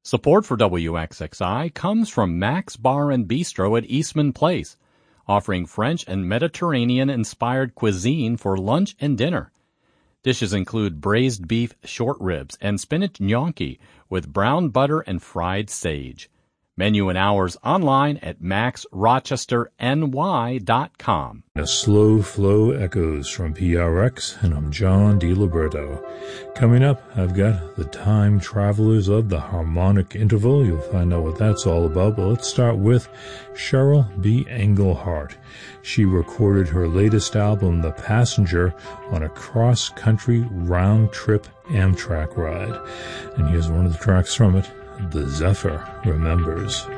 Support for WXXI comes from Max Bar and Bistro at Eastman Place, offering French and Mediterranean-inspired cuisine for lunch and dinner. Dishes include braised beef short ribs and spinach gnocchi with brown butter and fried sage. Menu and hours online at maxrochesterny.com. A slow flow echoes from PRX, and I'm John DiLiberto. Coming up, I've got the Time Travelers of the Harmonic Interval. You'll find out what that's all about, but let's start with Cheryl B. Engelhardt. She recorded her latest album, The Passenger, on a cross-country round-trip Amtrak ride. And here's one of the tracks from it, The Zephyr Remembers.